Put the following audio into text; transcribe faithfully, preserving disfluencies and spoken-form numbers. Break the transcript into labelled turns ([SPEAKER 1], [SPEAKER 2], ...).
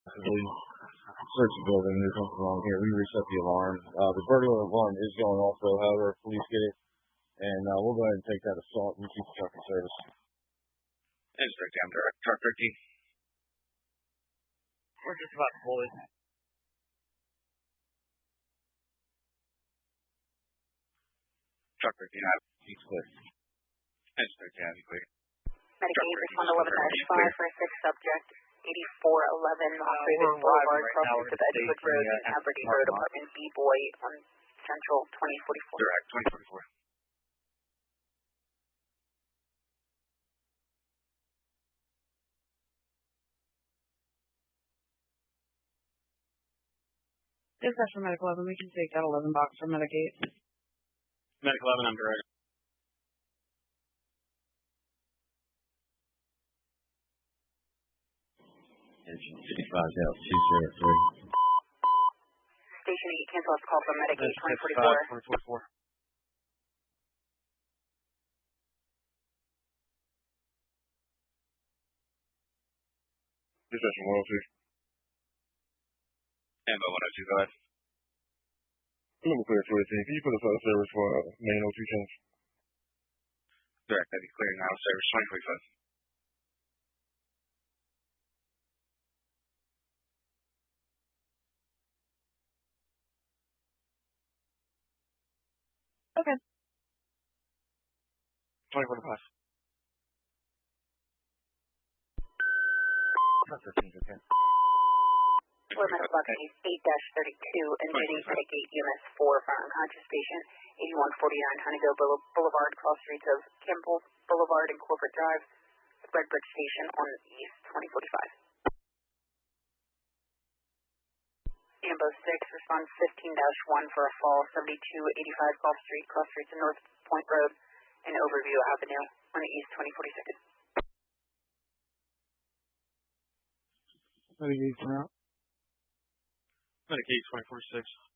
[SPEAKER 1] Search the building. There's something wrong here. We reset the alarm. Uh, the burglar alarm is going also. However, if police get it, and uh, we'll go ahead and take that assault and keep the truck in service.
[SPEAKER 2] Inspect down direct. Truck thirteen.
[SPEAKER 3] We're just about to pull it.
[SPEAKER 2] Truck thirteen out.
[SPEAKER 1] He's clear.
[SPEAKER 2] Inspect down. Clear.
[SPEAKER 4] Medicaid respond eleven dash five for a six subject. eighty-four eleven Las Vegas Boulevard, crossings of Edgewood Road and Aberdeen Road, apartment B Boy on Central twenty forty-four.
[SPEAKER 2] Direct twenty forty-four.
[SPEAKER 5] Dispatch for Medical eleven, we can take that eleven box for Medicaid.
[SPEAKER 2] Medical eleven, I'm direct.
[SPEAKER 1] Engine fifty-five out two zero three.
[SPEAKER 4] Station eight, cancel us call from Medicaid twenty forty-four.
[SPEAKER 2] twenty forty-four.
[SPEAKER 1] Dispatch one oh two.
[SPEAKER 2] Ambo one oh two, go ahead.
[SPEAKER 1] Number clear two eighteen. Can you put us out of service for uh, main oh two change?
[SPEAKER 2] Direct, that'd be clearing out of service twenty forty-five.
[SPEAKER 5] Okay.
[SPEAKER 2] twenty forty-five.
[SPEAKER 1] Truck thirteen, okay.
[SPEAKER 4] We're Medical Box eight dash thirty-two, admitting Medicaid U M S four for unconscious patient, eighty-one forty-nine Huntingdale Boulevard, cross streets of Kimball Boulevard and Corporate Drive, Redbridge Station on East twenty forty-five. Ambo six, respond fifteen dash one for a fall, seventy-two eighty-five Gulf Street, cross streets of North Point Road and Overview Avenue on East twenty forty-six.
[SPEAKER 5] Medicaid for out.
[SPEAKER 2] Medicaid twenty forty-six.